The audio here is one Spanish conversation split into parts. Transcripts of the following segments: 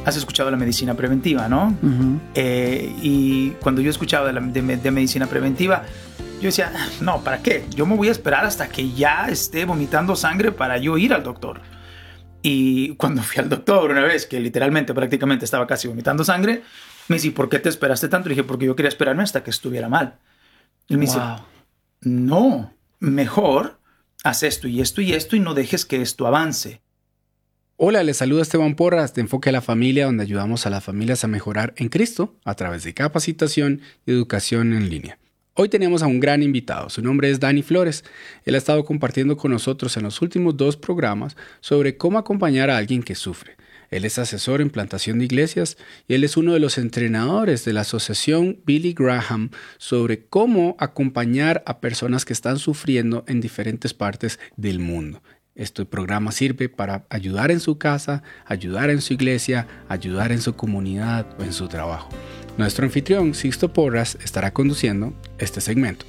has escuchado la medicina preventiva, ¿no? Ujú. Y cuando yo escuchaba de medicina preventiva, yo decía, no, ¿para qué? Yo me voy a esperar hasta que ya esté vomitando sangre para yo ir al doctor. Y cuando fui al doctor una vez, que literalmente, prácticamente estaba casi vomitando sangre, me dice, ¿por qué te esperaste tanto? Le dije, porque yo quería esperarme hasta que estuviera mal. Y me dice, no, mejor haz esto y esto y esto y no dejes que esto avance. Hola, les saluda Esteban Porras de Enfoque a la Familia, donde ayudamos a las familias a mejorar en Cristo a través de capacitación y educación en línea. Hoy tenemos a un gran invitado, su nombre es Dani Flores. Él ha estado compartiendo con nosotros en los últimos 2 programas sobre cómo acompañar a alguien que sufre. Él es asesor en plantación de iglesias y él es uno de los entrenadores de la asociación Billy Graham sobre cómo acompañar a personas que están sufriendo en diferentes partes del mundo. Este programa sirve para ayudar en su casa, ayudar en su iglesia, ayudar en su comunidad o en su trabajo. Nuestro anfitrión, Sixto Porras, estará conduciendo este segmento.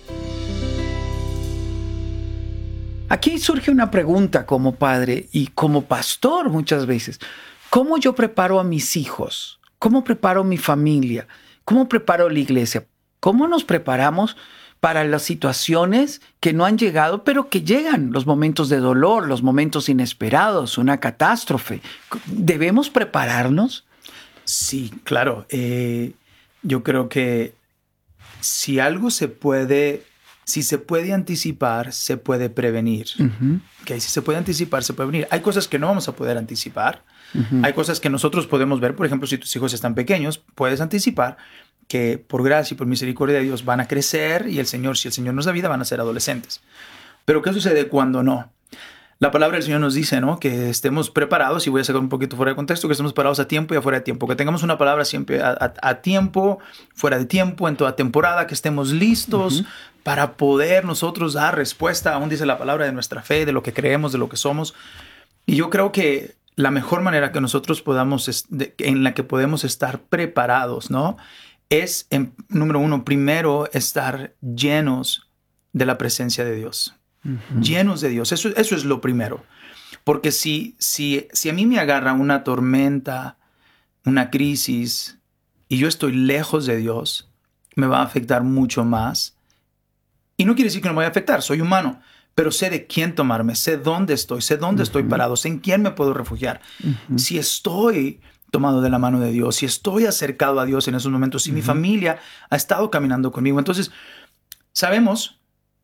Aquí surge una pregunta como padre y como pastor muchas veces. ¿Cómo yo preparo a mis hijos? ¿Cómo preparo mi familia? ¿Cómo preparo la iglesia? ¿Cómo nos preparamos para las situaciones que no han llegado, pero que llegan? Los momentos de dolor, los momentos inesperados, una catástrofe. ¿Debemos prepararnos? Sí, claro. Yo creo que si algo se puede anticipar, se puede prevenir. Uh-huh. Okay, si se puede anticipar, se puede prevenir. Hay cosas que no vamos a poder anticipar. Uh-huh. Hay cosas que nosotros podemos ver. Por ejemplo, si tus hijos están pequeños, puedes anticipar que por gracia y por misericordia de Dios van a crecer y si el Señor nos da vida, van a ser adolescentes. Pero ¿qué sucede cuando no? La palabra del Señor nos dice, ¿no?, que estemos preparados, y voy a sacar un poquito fuera de contexto, que estemos preparados a tiempo y afuera de tiempo, que tengamos una palabra siempre a tiempo, fuera de tiempo, en toda temporada, que estemos listos uh-huh. para poder nosotros dar respuesta, aún dice la palabra, de nuestra fe, de lo que creemos, de lo que somos. Y yo creo que la mejor manera que nosotros en la que podemos estar preparados, ¿no?, es, número 1, primero estar llenos de la presencia de Dios. Uh-huh. Llenos de Dios. Eso es lo primero. Porque si a mí me agarra una tormenta, una crisis, y yo estoy lejos de Dios, me va a afectar mucho más. Y no quiere decir que no me vaya a afectar, soy humano, pero sé de quién tomarme, sé dónde estoy parado, sé en quién me puedo refugiar. Uh-huh. Si estoy tomado de la mano de Dios, si estoy acercado a Dios en esos momentos, si mi familia ha estado caminando conmigo, entonces sabemos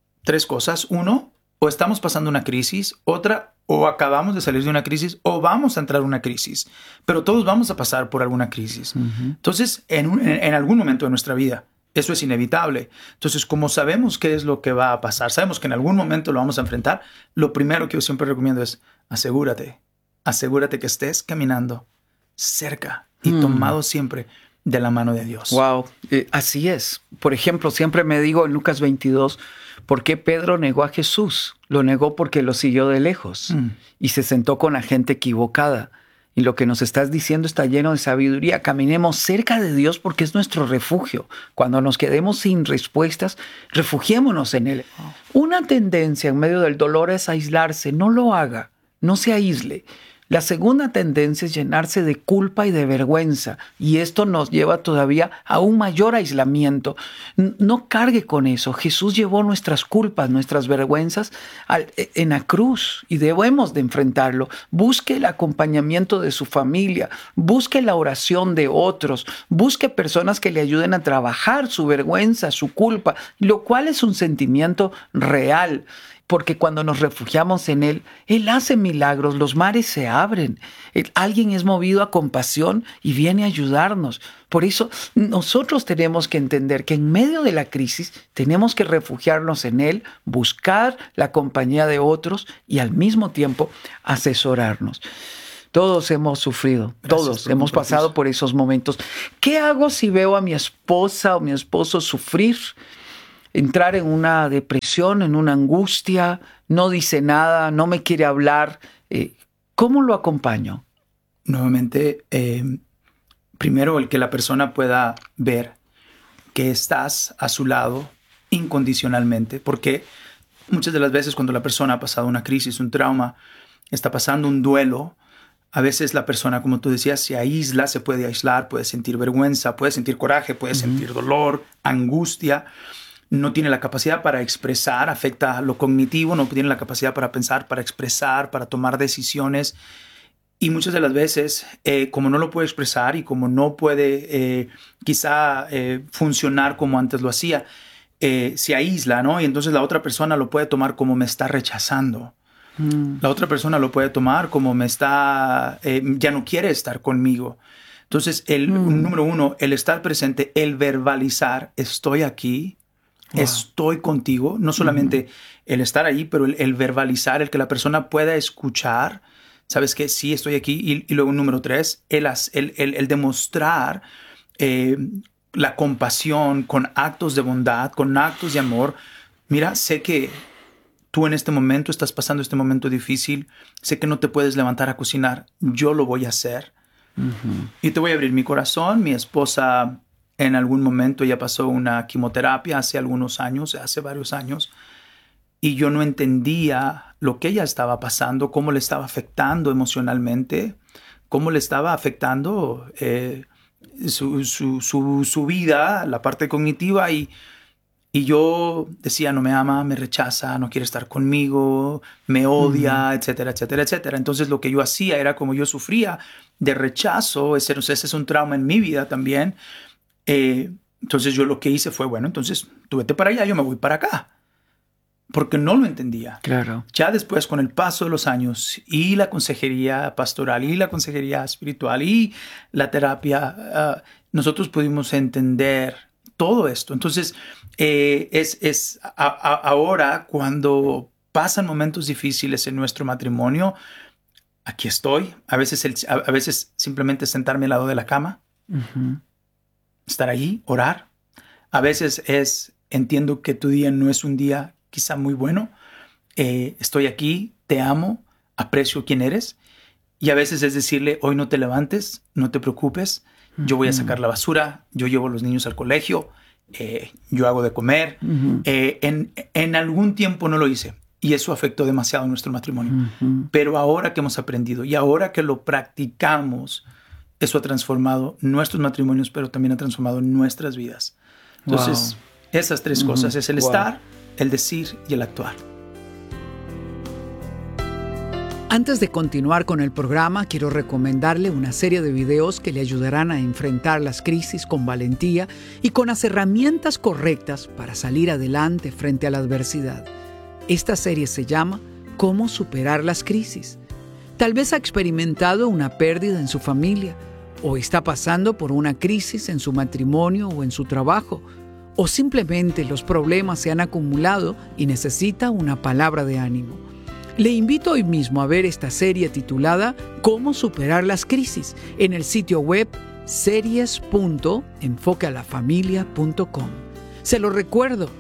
3 cosas. 1, o estamos pasando una crisis. Otra, o acabamos de salir de una crisis, o vamos a entrar en una crisis. Pero todos vamos a pasar por alguna crisis. Uh-huh. Entonces, en algún momento de nuestra vida, eso es inevitable. Entonces, como sabemos qué es lo que va a pasar, sabemos que en algún momento lo vamos a enfrentar, lo primero que yo siempre recomiendo es asegúrate que estés caminando cerca y tomado siempre de la mano de Dios. Wow, así es. Por ejemplo, siempre me digo en Lucas 22, ¿por qué Pedro negó a Jesús? Lo negó porque lo siguió de lejos y se sentó con la gente equivocada. Y lo que nos estás diciendo está lleno de sabiduría. Caminemos cerca de Dios porque es nuestro refugio. Cuando nos quedemos sin respuestas, refugiémonos en Él. Una tendencia en medio del dolor es aislarse. No lo haga, no se aísle. La segunda tendencia es llenarse de culpa y de vergüenza, y esto nos lleva todavía a un mayor aislamiento. No cargue con eso. Jesús llevó nuestras culpas, nuestras vergüenzas en la cruz y debemos de enfrentarlo. Busque el acompañamiento de su familia, busque la oración de otros, busque personas que le ayuden a trabajar su vergüenza, su culpa, lo cual es un sentimiento real. Porque cuando nos refugiamos en Él, Él hace milagros, los mares se abren. Alguien es movido a compasión y viene a ayudarnos. Por eso nosotros tenemos que entender que en medio de la crisis tenemos que refugiarnos en Él, buscar la compañía de otros y al mismo tiempo asesorarnos. Todos hemos sufrido, todos hemos pasado por esos momentos. ¿Qué hago si veo a mi esposa o mi esposo sufrir? Entrar en una depresión, en una angustia, no dice nada, no me quiere hablar. ¿Cómo lo acompaño? Nuevamente, primero el que la persona pueda ver que estás a su lado incondicionalmente, porque muchas de las veces cuando la persona ha pasado una crisis, un trauma, está pasando un duelo, A veces la persona, como tú decías, se aísla, se puede aislar, puede sentir vergüenza, puede sentir coraje, puede sentir dolor, angustia. No tiene la capacidad para expresar, afecta lo cognitivo, no tiene la capacidad para pensar, para expresar, para tomar decisiones. Y muchas de las veces, como no lo puede expresar y como no puede quizá funcionar como antes lo hacía, se aísla, ¿no? Y entonces la otra persona lo puede tomar como me está rechazando. La otra persona lo puede tomar como me está, ya no quiere estar conmigo. Entonces, número uno, el estar presente, el verbalizar, estoy aquí, estoy contigo. No solamente el estar ahí, pero el verbalizar, el que la persona pueda escuchar. ¿Sabes qué? Sí, estoy aquí. Y luego, número tres, el demostrar la compasión con actos de bondad, con actos de amor. Mira, sé que tú en este momento estás pasando este momento difícil. Sé que no te puedes levantar a cocinar. Yo lo voy a hacer. Y te voy a abrir mi corazón. Mi esposa en algún momento ya pasó una quimioterapia hace varios años. Y yo no entendía lo que ella estaba pasando, cómo le estaba afectando emocionalmente, cómo le estaba afectando su vida, la parte cognitiva. Y yo decía, no me ama, me rechaza, no quiere estar conmigo, me odia, etcétera, etcétera, etcétera. Entonces lo que yo hacía era como yo sufría de rechazo, ese es un trauma en mi vida también. Entonces yo lo que hice fue, bueno, entonces tú vete para allá, yo me voy para acá. Porque no lo entendía. Claro. Ya después, con el paso de los años y la consejería pastoral y la consejería espiritual y la terapia, nosotros pudimos entender todo esto. Entonces, ahora cuando pasan momentos difíciles en nuestro matrimonio, aquí estoy. A veces simplemente sentarme al lado de la cama, estar ahí, orar. A veces entiendo que tu día no es un día quizá muy bueno. Estoy aquí, te amo, aprecio quién eres. Y a veces es decirle, hoy no te levantes, no te preocupes. Yo voy a sacar la basura, yo llevo a los niños al colegio, yo hago de comer. En algún tiempo no lo hice y eso afectó demasiado nuestro matrimonio. Pero ahora que hemos aprendido y ahora que lo practicamos, eso ha transformado nuestros matrimonios, pero también ha transformado nuestras vidas. Entonces, esas tres cosas es el estar, el decir y el actuar. Antes de continuar con el programa, quiero recomendarle una serie de videos que le ayudarán a enfrentar las crisis con valentía y con las herramientas correctas para salir adelante frente a la adversidad. Esta serie se llama ¿Cómo superar las crisis? Tal vez ha experimentado una pérdida en su familia, o está pasando por una crisis en su matrimonio o en su trabajo, o simplemente los problemas se han acumulado y necesita una palabra de ánimo. Le invito hoy mismo a ver esta serie titulada ¿Cómo superar las crisis? En el sitio web series.enfoquealafamilia.com. Se lo recuerdo,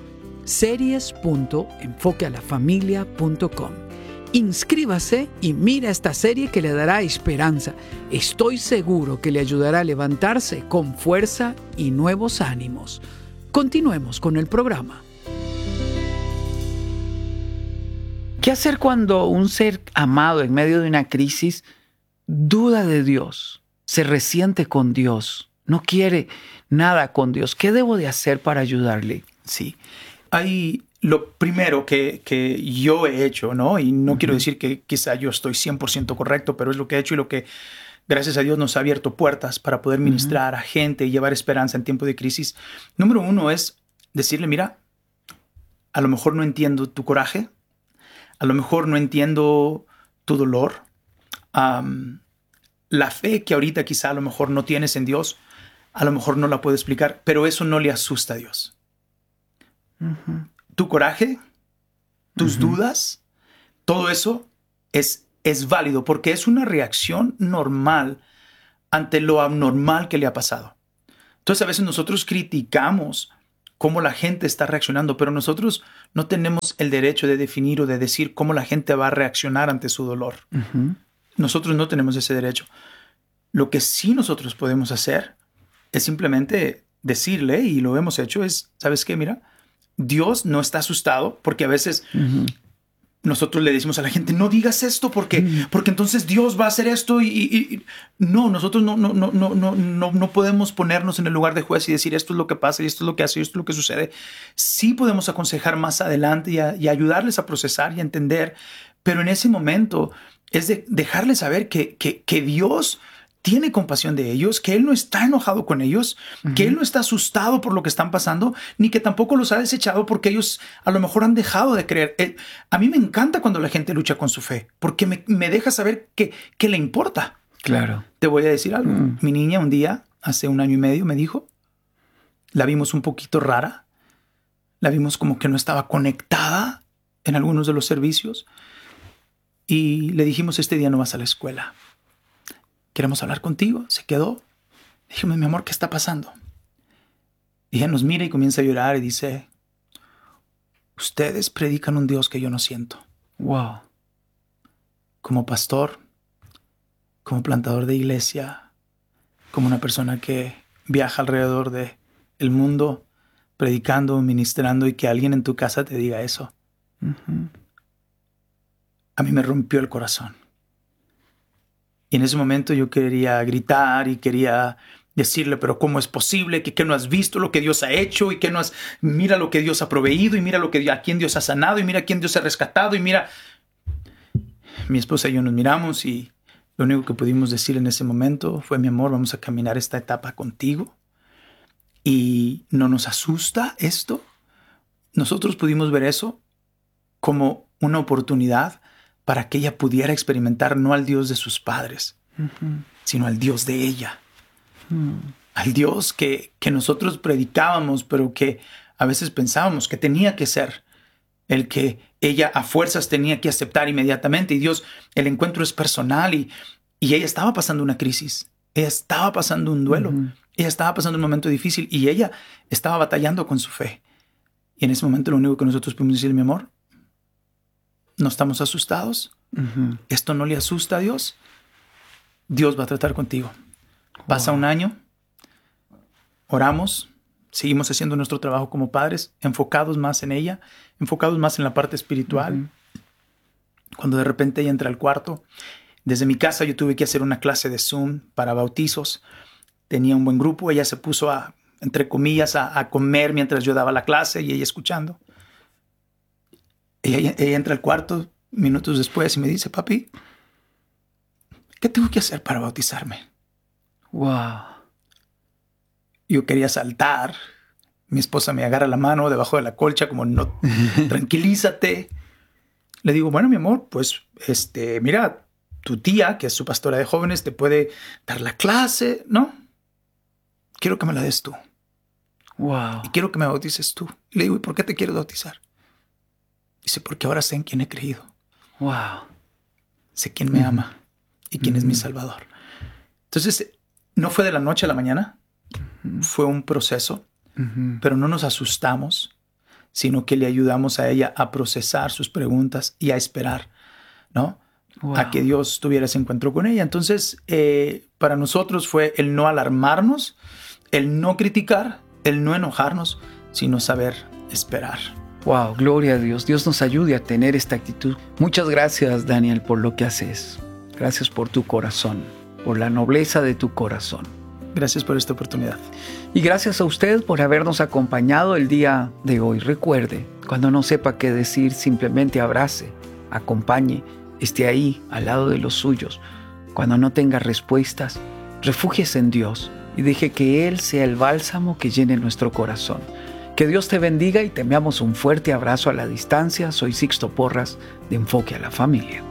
series.enfoquealafamilia.com. Inscríbase y mira esta serie que le dará esperanza. Estoy seguro que le ayudará a levantarse con fuerza y nuevos ánimos. Continuemos con el programa. ¿Qué hacer cuando un ser amado en medio de una crisis duda de Dios, se resiente con Dios, no quiere nada con Dios? ¿Qué debo de hacer para ayudarle? Sí, hay lo primero que yo he hecho, ¿no? Y no quiero decir que quizá yo estoy 100% correcto, pero es lo que he hecho y lo que, gracias a Dios, nos ha abierto puertas para poder ministrar a gente y llevar esperanza en tiempo de crisis. Número uno es decirle, mira, a lo mejor no entiendo tu coraje, a lo mejor no entiendo tu dolor. La fe que ahorita quizá a lo mejor no tienes en Dios, a lo mejor no la puedo explicar, pero eso no le asusta a Dios. Tu coraje, tus dudas, todo eso es válido porque es una reacción normal ante lo abnormal que le ha pasado. Entonces a veces nosotros criticamos cómo la gente está reaccionando, pero nosotros no tenemos el derecho de definir o de decir cómo la gente va a reaccionar ante su dolor. Nosotros no tenemos ese derecho. Lo que sí nosotros podemos hacer es simplemente decirle, y lo hemos hecho, es, ¿sabes qué? Mira, Dios no está asustado porque a veces nosotros le decimos a la gente, no digas esto porque entonces Dios va a hacer esto y no, nosotros no podemos ponernos en el lugar de juez y decir esto es lo que pasa y esto es lo que hace y esto es lo que sucede. Sí podemos aconsejar más adelante y ayudarles a procesar y a entender, pero en ese momento es de dejarles saber que Dios tiene compasión de ellos, que Él no está enojado con ellos, que Él no está asustado por lo que están pasando, ni que tampoco los ha desechado porque ellos a lo mejor han dejado de creer. A mí me encanta cuando la gente lucha con su fe, porque me deja saber que le importa. Claro. Te voy a decir algo. Mi niña un día, hace 1 año y medio, me dijo, la vimos un poquito rara, la vimos como que no estaba conectada en algunos de los servicios y le dijimos, este día no vas a la escuela. Queremos hablar contigo. Se quedó. Dijimos, mi amor, ¿qué está pasando? Y ella nos mira y comienza a llorar y dice, ustedes predican un Dios que yo no siento. Wow. Como pastor, como plantador de iglesia, como una persona que viaja alrededor del mundo predicando, ministrando y que alguien en tu casa te diga eso. A mí me rompió el corazón. Y en ese momento yo quería gritar y quería decirle, pero ¿cómo es posible? ¿Que no has visto lo que Dios ha hecho? Y que no has... Mira lo que Dios ha proveído y mira a quién Dios ha sanado y mira a quién Dios ha rescatado y mira... Mi esposa y yo nos miramos y lo único que pudimos decir en ese momento fue, mi amor, vamos a caminar esta etapa contigo y no nos asusta esto. Nosotros pudimos ver eso como una oportunidad para que ella pudiera experimentar no al Dios de sus padres, sino al Dios de ella. Al Dios que nosotros predicábamos, pero que a veces pensábamos que tenía que ser el que ella a fuerzas tenía que aceptar inmediatamente. Y Dios, el encuentro es personal y ella estaba pasando una crisis. Ella estaba pasando un duelo. Ella estaba pasando un momento difícil y ella estaba batallando con su fe. Y en ese momento lo único que nosotros pudimos decir, mi amor, no estamos asustados. Esto no le asusta a Dios. Dios va a tratar contigo. Pasa 1 año, oramos, seguimos haciendo nuestro trabajo como padres, enfocados más en ella, enfocados más en la parte espiritual. Cuando de repente ella entra al cuarto, desde mi casa yo tuve que hacer una clase de Zoom para bautizos. Tenía un buen grupo, ella se puso entre comillas, a comer mientras yo daba la clase y ella escuchando. Ella entra al cuarto minutos después y me dice, papi, ¿qué tengo que hacer para bautizarme? Wow. Yo quería saltar. Mi esposa me agarra la mano debajo de la colcha como, no, tranquilízate. Le digo, bueno, mi amor, pues, mira, tu tía, que es su pastora de jóvenes, te puede dar la clase, ¿no? Quiero que me la des tú. Wow. Y quiero que me bautices tú. Y le digo, ¿y por qué te quiero bautizar? Dice, porque ahora sé en quién he creído. Wow. Sé quién me ama y quién es mi Salvador. Entonces, no fue de la noche a la mañana. Fue un proceso, pero no nos asustamos, sino que le ayudamos a ella a procesar sus preguntas y a esperar, ¿no? Wow. A que Dios tuviera ese encuentro con ella. Entonces, para nosotros fue el no alarmarnos, el no criticar, el no enojarnos, sino saber esperar. Wow, gloria a Dios. Dios nos ayude a tener esta actitud. Muchas gracias, Daniel, por lo que haces. Gracias por tu corazón, por la nobleza de tu corazón. Gracias por esta oportunidad. Y gracias a usted por habernos acompañado el día de hoy. Recuerde, cuando no sepa qué decir, simplemente abrace, acompañe, esté ahí, al lado de los suyos. Cuando no tenga respuestas, refúgiese en Dios y deje que Él sea el bálsamo que llene nuestro corazón. Que Dios te bendiga y te enviamos un fuerte abrazo a la distancia. Soy Sixto Porras de Enfoque a la Familia.